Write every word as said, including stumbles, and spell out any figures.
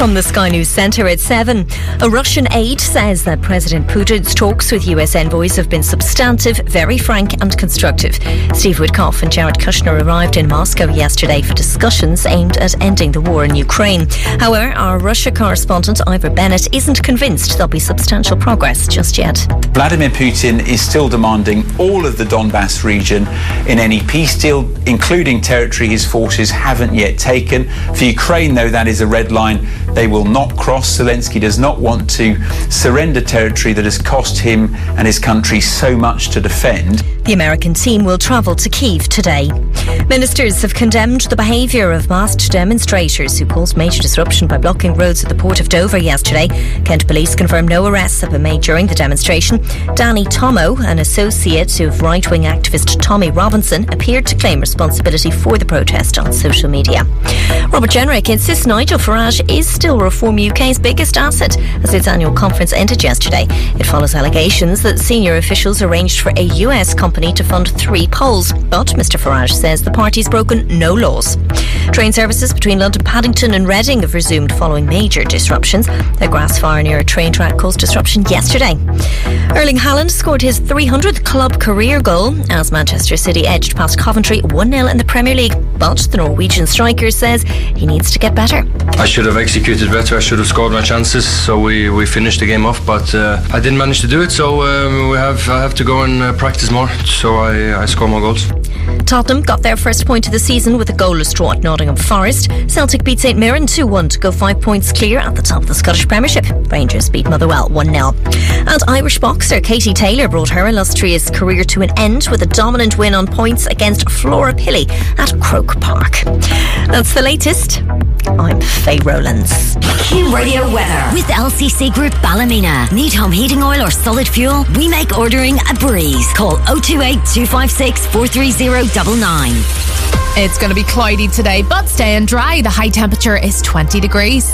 From the Sky News Centre at seven. A Russian aide says that President Putin's talks with U S envoys have been substantive, very frank and constructive. Steve Witkoff and Jared Kushner arrived in Moscow yesterday for discussions aimed at ending the war in Ukraine. However, our Russia correspondent Ivor Bennett isn't convinced there'll be substantial progress just yet. Vladimir Putin is still demanding all of the Donbass region in any peace deal, including territory his forces haven't yet taken. For Ukraine, though, that is a red line they will not cross. Zelensky does not want to surrender territory that has cost him and his country so much to defend. The American team will travel to Kyiv today. Ministers have condemned the behaviour of masked demonstrators who caused major disruption by blocking roads at the port of Dover yesterday. Kent police confirmed no arrests have been made during the demonstration. Danny Tomo, an associate of right-wing activist Tommy Robinson, appeared to claim responsibility for the protest on social media. Robert Jenrick insists Nigel Farage is still Reform U K's biggest asset as its annual conference ended yesterday. It follows allegations that senior officials arranged for a U S company to fund three polls, but Mr Farage says the party's broken no laws. Train services between London Paddington and Reading have resumed following major disruptions. A grass fire near a train track caused disruption yesterday. Erling Haaland scored his three hundredth club career goal as Manchester City edged past Coventry one nil in the Premier League, but the Norwegian striker says he needs to get better. I should have executed better, I should have scored my chances, so we, we finished the game off, but uh, I didn't manage to do it, so um, we have I have to go and uh, practice more, so I, I score more goals. Tottenham got their first point of the season with a goalless draw at Nottingham Forest. Celtic beat St Mirren two one to go five points clear at the top of the Scottish Premiership. Rangers beat Motherwell one nil. And Irish boxer Katie Taylor brought her illustrious career to an end with a dominant win on points against Flora Pilley at Croke Park. That's the latest. I'm Faye Rowlands. Q Radio weather with L C C Group Ballymena. Need home heating oil or solid fuel? We make ordering a breeze. Call oh two eight, two five six, four three zero nine nine. It's going to be cloudy today, but staying dry. The high temperature is twenty degrees.